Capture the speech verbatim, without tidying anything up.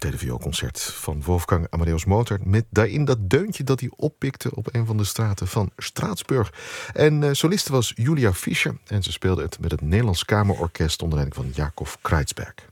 televioolconcert van Wolfgang Amadeus Mozart, met daarin dat deuntje dat hij oppikte op een van de straten van Straatsburg. En uh, soliste was Julia Fischer en ze speelde het met het Nederlands Kamerorkest onder leiding van Jacob Kreitzberg.